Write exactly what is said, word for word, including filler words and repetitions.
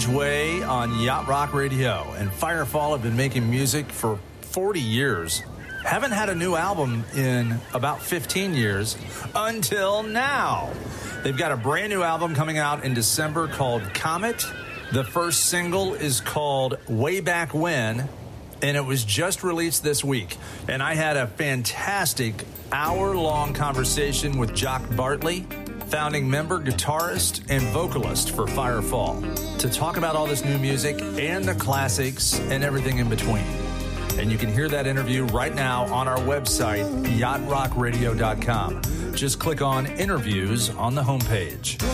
Way on Yacht Rock Radio. And Firefall have been making music for forty years. Haven't had a new album in about fifteen years until now. They've got a brand new album coming out in December called Comet. The first single is called Way Back When, and it was just released this week. And I had a fantastic hour-long conversation with Jock Bartley, founding member, guitarist, and vocalist for Firefall, to talk about all this new music and the classics and everything in between. And you can hear that interview right now on our website, yacht rock radio dot com. Just click on Interviews on the homepage.